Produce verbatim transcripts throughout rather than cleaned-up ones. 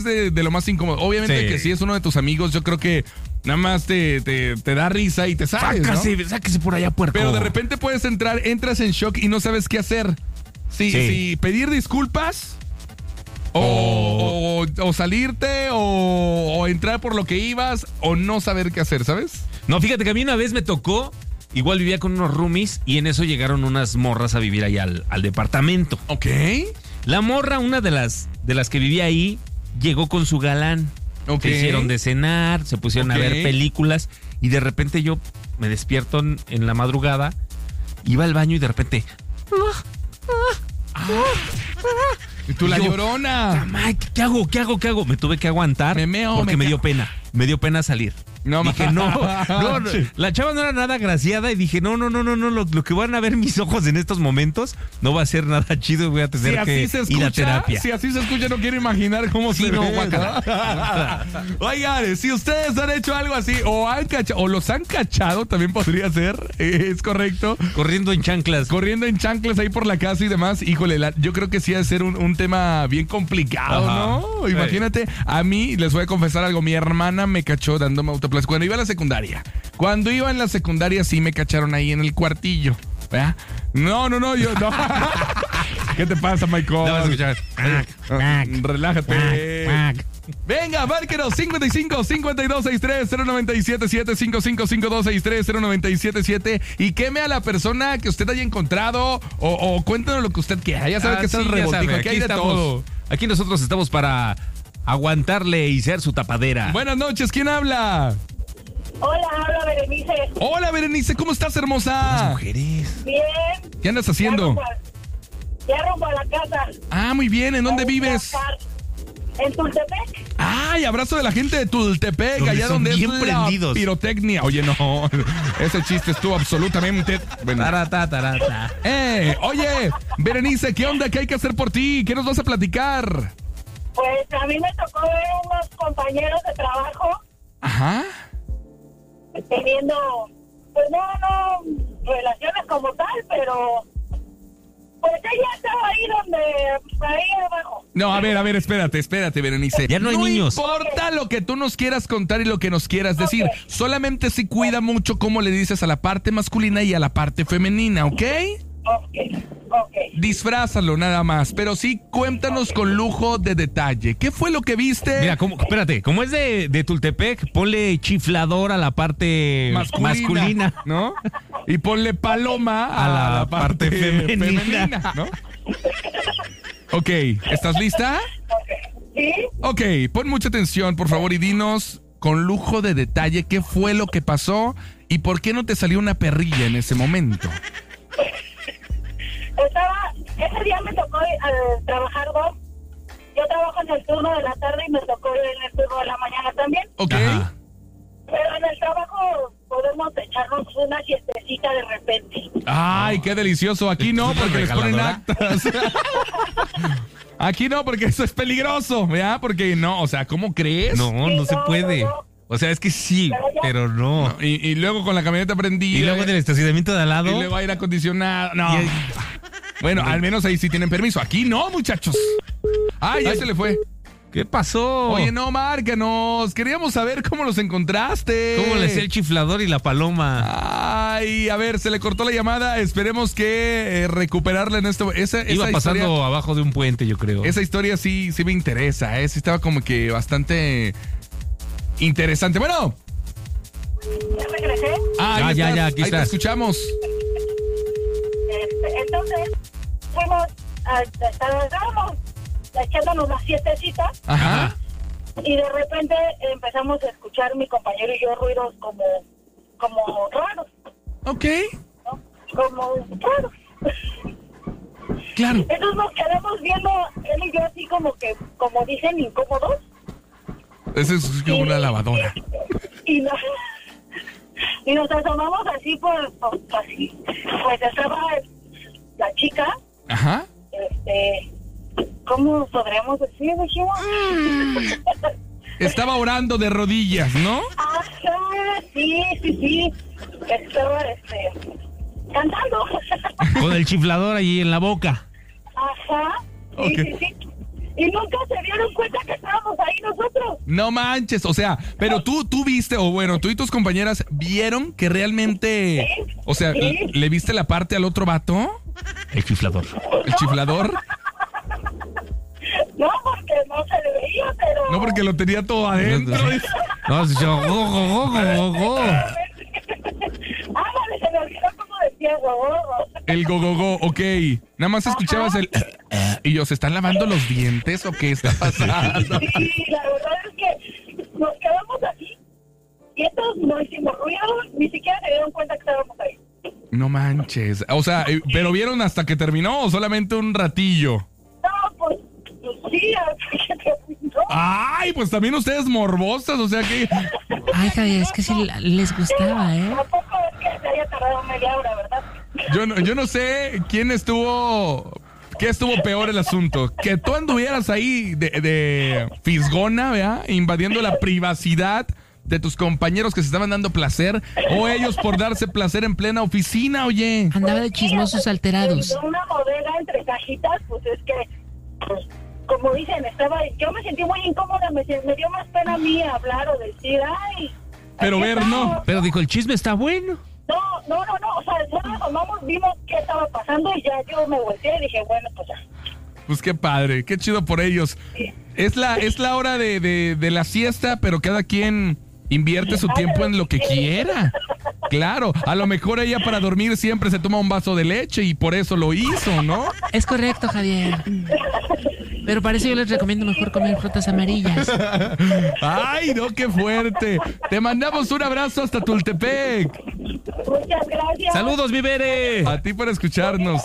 de, de lo más incómodo. Obviamente Sí. que si es uno de tus amigos, yo creo que nada más te, te, te da risa y te sales, ¿no? Sácase, sáquese por allá, puerco. Pero de repente puedes entrar, entras en shock y no sabes qué hacer. Si, Sí. si pedir disculpas o, o, o salirte o, o entrar por lo que ibas o no saber qué hacer, ¿sabes? No, fíjate que a mí una vez me tocó, igual vivía con unos roomies y en eso llegaron unas morras a vivir ahí al, al departamento. Ok. La morra, una de las, de las que vivía ahí, llegó con su galán. Ok. Se hicieron de cenar, se pusieron Ok. a ver películas y de repente yo me despierto en, en la madrugada, iba al baño y de repente... Y tú la Yo, llorona. Ay, ¿qué hago? ¿Qué hago? ¿Qué hago? Me tuve que aguantar Me meo, porque me me dio meo. pena. Me dio pena salir. No, dije, ma- no, no, no, la chava no era nada graciada y dije, no, no, no, no, no, lo, lo que van a ver mis ojos en estos momentos no va a ser nada chido, voy a tener Si así que se ir a escucha, terapia. si así se escucha, no quiero imaginar cómo Sí, se no, ve, guácala. ¿no? Oigan, si ustedes han hecho algo así o han cacha- o los han cachado, también podría ser, eh, es correcto. Corriendo en chanclas. Corriendo en chanclas ahí por la casa y demás, híjole, la- yo creo que sí ha de ser un, un tema bien complicado, Ajá. ¿no? Imagínate, a mí, les voy a confesar algo, mi hermana me cachó dándome autoplas cuando iba a la secundaria. Cuando iba en la secundaria sí me cacharon ahí en el cuartillo, ¿verdad? No, no, no, yo no. ¿Qué te pasa, Michael? No vas a escuchar. Ah, Relájate. Cuac, cuac. Venga, márquenos cincuenta y cinco, cincuenta y dos, sesenta y tres, cero noventa y siete siete, cincuenta y cinco, cincuenta y dos, sesenta y tres, cero noventa y siete siete y queme a la persona que usted haya encontrado o, o cuéntanos lo que usted quiera. Ya sabe Ah, que está sí, el ya revoltijo, sabe, aquí hay de estamos- todo. Aquí nosotros estamos para aguantarle y ser su tapadera. Buenas noches, ¿quién habla? Hola, habla Berenice. Hola, Berenice, ¿cómo estás, hermosa? Mujeres. Bien. ¿Qué andas Ya haciendo? rumbo a- Ya rumbo a la casa. Ah, muy bien, ¿en dónde Voy a vives? trabajar En Tultepec. Ay, abrazo de la gente de Tultepec, Donde allá son donde bien es prendidos. la pirotecnia. Oye, no, ese chiste estuvo absolutamente... Bueno. Tarata, tarata. Eh, oye, Berenice, ¿qué onda? ¿Qué hay que hacer por ti? ¿Qué nos vas a platicar? Pues a mí me tocó ver unos compañeros de trabajo Ajá. teniendo, pues no, no relaciones como tal, pero pues ella estaba ahí donde, ahí abajo. No, a ver, a ver, espérate, espérate, Berenice. Ya no hay niños. No importa lo que tú nos quieras contar y lo que nos quieras decir. Ok. Solamente sí cuida mucho cómo le dices a la parte masculina y a la parte femenina, ¿ok? Ok, ok. Disfrázalo nada más, pero sí cuéntanos con lujo de detalle. ¿Qué fue lo que viste? Mira, como, espérate, como es de, de Tultepec, ponle chiflador a la parte masculina, masculina. ¿no? Y ponle paloma a, A la parte femenina. ¿no? Ok, ¿estás lista? ¿Sí? Ok, pon mucha atención, por favor, y dinos con lujo de detalle qué fue lo que pasó y por qué no te salió una perrilla en ese momento. Estaba, ese día me tocó eh, trabajar dos. Yo trabajo en el turno de la tarde y me tocó en el turno de la mañana también. Ok. Ajá. Pero en el trabajo podemos echarnos una siestecita de repente. Ay, qué delicioso. Aquí no, porque les ponen actas. Aquí no, porque eso es peligroso, ¿verdad? Porque no, o sea, ¿cómo crees? No, no se no, puede. no. O sea, es que sí, pero no. No, Y, y luego con la camioneta prendida. Y luego en el estacionamiento de al lado. y luego aire acondicionado. No. Y- Bueno, al menos ahí sí tienen permiso. Aquí no, muchachos. Ay, ya Ay. se le fue. ¿Qué pasó? Oye, no, márcanos. Queríamos saber cómo los encontraste. ¿Cómo le hacía el chiflador y la paloma? Ay, a ver, se le cortó la llamada. Esperemos que eh, recuperarla en esto. Esa, esa Iba pasando historia, abajo de un puente, yo creo. esa historia sí, sí me interesa, ¿eh? Sí estaba como que bastante interesante. Bueno. Ya regresé. Ah, ahí Ah, ya, estás. ya, aquí Ahí te estás. escuchamos. Este, entonces, fuimos, a, estábamos echándonos unas siestecitas Ajá. y de repente empezamos a escuchar mi compañero y yo ruidos como, como raros, Ok. ¿no? Como raros. Claro. Entonces nos quedamos viendo él y yo así como que, como dicen, incómodos. Esa es como una lavadora. Y nos, y nos asomamos así por, por así. Pues estaba la chica, Ajá. este, ¿cómo podríamos decir? Dijimos. Estaba orando de rodillas, ¿no? Ajá, sí, sí, sí. Estaba, este, cantando. Con el chiflador allí en la boca. Ajá, sí, Ok. sí, sí. y nunca se dieron cuenta que estábamos ahí nosotros. No manches, o sea, pero tú, tú viste, o bueno, tú y tus compañeras vieron que realmente, Sí, o sea, sí. ¿le viste la parte al otro vato? El chiflador. ¿El chiflador? No, porque no se le veía, pero... No, porque lo tenía todo adentro. No, yo, go, go, go, go, go. Ándale, se me olvidó cómo decía gogo. El gogogo, ok. Nada más escuchabas el... Y yo, ¿se están lavando los dientes o qué está pasando? Sí, la verdad es que nos quedamos aquí y estos no hicimos ruido, ni siquiera se dieron cuenta que estábamos ahí. No manches. O sea, eh, ¿pero vieron hasta que terminó o solamente un ratillo? No, pues, pues sí, hasta que terminó. Ay, pues también ustedes morbosas, o sea que... Ay, Javier, es que sí la- les gustaba, ¿eh? Tampoco es que se haya tardado media hora, ¿verdad? Yo no, yo no sé quién estuvo... ¿Qué estuvo peor el asunto? Que tú anduvieras ahí de, de fisgona, ¿verdad? Invadiendo la privacidad de tus compañeros que se estaban dando placer, o ellos por darse placer en plena oficina, oye. Andaba de chismosos alterados. En una bodega entre cajitas, pues es que, pues, como dicen, estaba, yo me sentí muy incómoda, me, me dio más pena a mí hablar o decir, ay. Pero aquí ver, estamos. no. Pero dijo, el chisme está bueno. No, no, no, no, o sea, no nos asomamos, vimos qué estaba pasando y ya yo me volteé y dije, bueno, pues ya. Pues qué padre, qué chido por ellos. Es la, es la hora de, de, de la siesta, pero cada quien invierte su tiempo en lo que quiera. Claro, a lo mejor ella para dormir siempre se toma un vaso de leche y por eso lo hizo, ¿no? Es correcto, Javier. Pero para eso yo les recomiendo mejor comer frutas amarillas. Ay, no, qué fuerte. Te mandamos un abrazo hasta Tultepec. Muchas gracias. Saludos, mi Bere. A ti por escucharnos.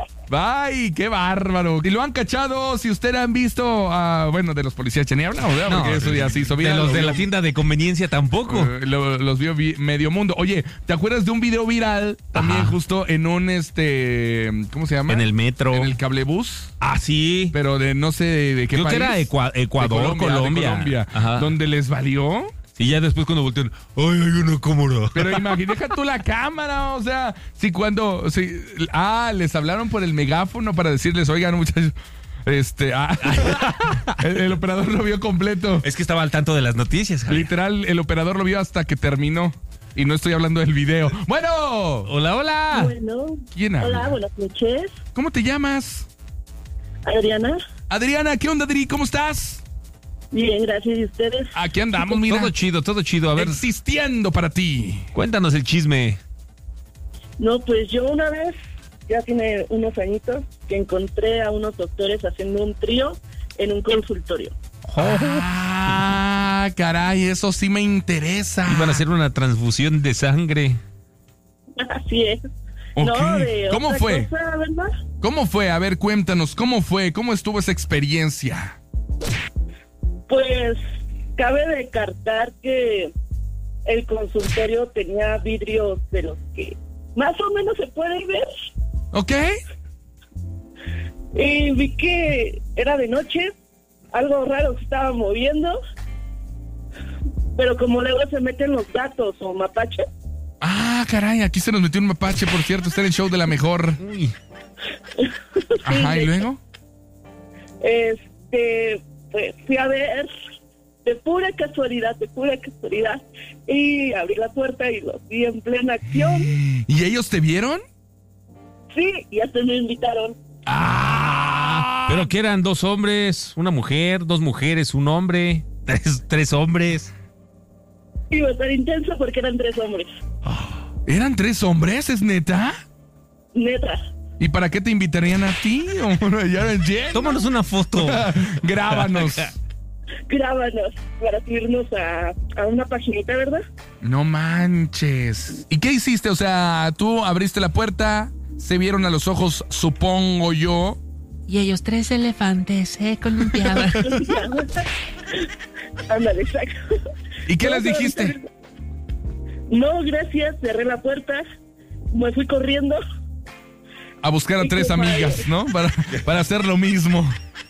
Ay, qué bárbaro. Y lo han cachado, si ustedes han visto, ah, bueno, de los policías, ya ni hablamos, ¿verdad? Porque eso ya se hizo de viral, los lo de vio- la tienda de conveniencia tampoco. eh, lo- los vio vi- medio mundo. Oye, ¿te acuerdas de un video viral también Ajá. justo en un, este, ¿cómo se llama? En el metro. En el cablebús, Ah, sí. pero de no sé de, de qué Creo país. que era Ecua- De Ecuador, Colombia, de Colombia. Colombia, Ajá. donde les valió. Y ya después cuando voltean, ay, hay una cámara. Pero imagina, deja tú la cámara, o sea, si cuando, si, ah, les hablaron por el megáfono para decirles, oigan, muchachos, este, ah, el, el operador lo vio completo. Es que estaba al tanto de las noticias, Javier. Literal, el operador lo vio hasta que terminó. Y no estoy hablando del video. Bueno, Hola, hola. Bueno, ¿quién habla? hola, buenas noches. ¿Cómo te llamas? Adriana, Adriana, ¿qué onda, Adri? ¿Cómo estás? bien, gracias. ¿Y ustedes? Aquí andamos, mira. Todo chido, todo chido. A ver, Existiendo para ti. cuéntanos el chisme. No, pues yo una vez, ya tiene unos añitos, que encontré a unos doctores haciendo un trío en un consultorio. Ah, caray, eso sí me interesa. Iban a hacer una transfusión de sangre. Así es. Ok. No, de ¿Cómo otra fue? cosa, ¿verdad? ¿Cómo fue? A ver, cuéntanos, ¿cómo fue? ¿Cómo estuvo esa experiencia? Pues cabe descartar que el consultorio tenía vidrios de los que más o menos se puede ver. ¿Ok? Y vi que era de noche, algo raro se estaba moviendo, pero como luego se meten los gatos o mapaches, Ah, caray, aquí se nos metió un mapache, por cierto, está en el show de la mejor. Uy. Ajá, ¿y luego? este, pues fui a ver de pura casualidad, de pura casualidad, y abrí la puerta y los vi en plena acción. ¿Y ellos te vieron? Sí, y hasta me invitaron. Ah, Pero que eran dos hombres, una mujer, dos mujeres, un hombre, tres, tres hombres. Iba a estar intenso porque eran tres hombres. ¿eran tres hombres, es neta? Neta. ¿Y para qué te invitarían a ti? O- ya no entiendo. Tómanos una foto. Grábanos. Grábanos para subirnos a, a una paginita, ¿verdad? No manches. ¿Y qué hiciste? O sea, tú abriste la puerta, se vieron a los ojos, supongo yo. Y ellos tres elefantes se columpiaban. Ándale, exacto. ¿Y qué No, les pero- dijiste? No, gracias, cerré la puerta, me fui corriendo. A buscar a Y tres qué padre. amigas, ¿no? Para, para hacer lo mismo.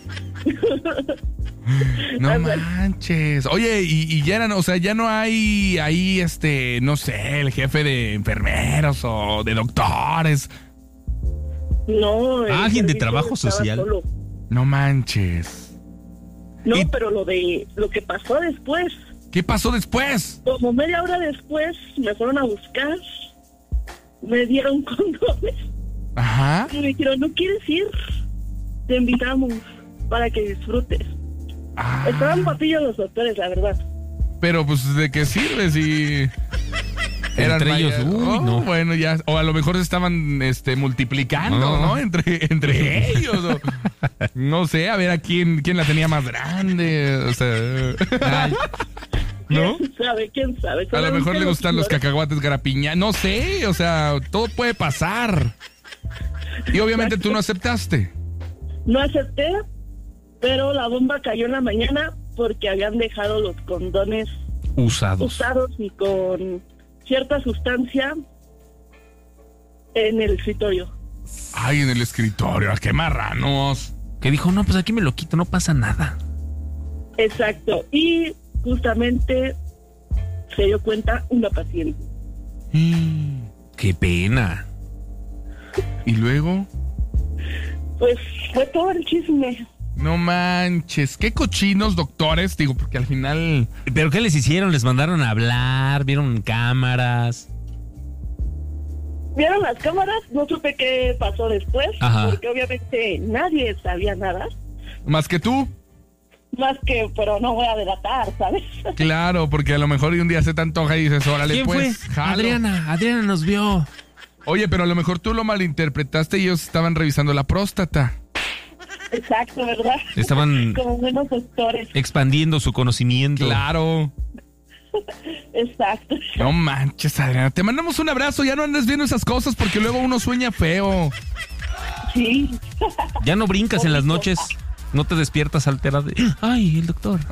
No manches. Oye, y, y ya eran, o sea, ya no hay ahí, este, no sé, el jefe de enfermeros o de doctores. No. el Alguien de servicio trabajo estaba social. solo. No manches. No, ¿Y pero lo de lo que pasó después, qué pasó después? como media hora después, me fueron a buscar, me dieron condones Ajá. y me dijeron, ¿no quieres ir? Te invitamos para que disfrutes. Ah, Estaban papillos los doctores, la verdad. pero pues, ¿de qué sirve si eran Entre ellos, mayas? uy, Oh, no. Bueno, ya, o a lo mejor se estaban este, multiplicando, No. ¿no? Entre, entre ellos. o- no sé, a ver a quién, quién la tenía más grande. O sea, Ay, ¿no? ¿Quién sabe? ¿Quién sabe? A lo mejor le gustan los señores. cacahuates garapiña. No sé, o sea, todo puede pasar. Y obviamente tú no aceptaste. No acepté, pero la bomba cayó en la mañana porque habían dejado los condones usados. usados y con cierta sustancia en el escritorio. Ay, en el escritorio, qué marranos. Que dijo, no, pues aquí me lo quito, no pasa nada. Exacto. Y justamente se dio cuenta una paciente. Qué pena. Y luego, Pues fue todo el chisme. no manches, qué cochinos doctores, digo, porque al final... ¿Pero qué les hicieron? ¿Les mandaron a hablar? ¿Vieron cámaras? ¿Vieron las cámaras? No supe qué pasó después, Ajá. porque obviamente nadie sabía nada. Más que tú. Más que, pero no voy a delatar, ¿sabes? Claro, porque a lo mejor un día se te antoja y dices, órale, ¿Quién pues, fue? jalo. Adriana, Adriana nos vio. Oye, pero a lo mejor tú lo malinterpretaste y ellos estaban revisando la próstata. Exacto, ¿verdad? Estaban Como buenos doctores. expandiendo su conocimiento. Claro. Exacto. No manches, Adriana. Te mandamos un abrazo. Ya no andes viendo esas cosas porque luego uno sueña feo. Sí. Ya no brincas en las noches. No te despiertas alterada. de, Ay, el doctor.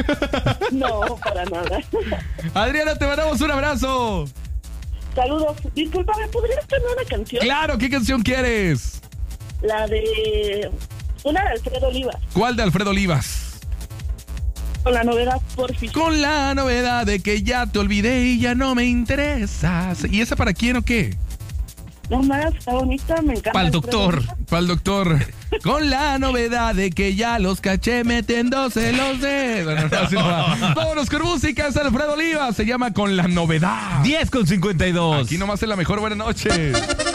No, para nada. Adriana, te mandamos un abrazo. Saludos. Discúlpame, ¿podrías poner una canción? Claro, ¿qué canción quieres? La de... Una de Alfredo Olivas, ¿Cuál de Alfredo Olivas? con la novedad Porfi. Con la novedad de que ya te olvidé y ya no me interesas. ¿Y esa para quién o qué? No más, está bonita, me encanta. Pa'l Alfredo doctor. Olivas. Para el doctor. Con la novedad de que ya los caché metiéndose los dedos. No, no, así no va. Vámonos con música, es Alfredo Olivas. Se llama Con la novedad. diez con cincuenta y dos. Aquí nomás es la mejor. Buenas noches.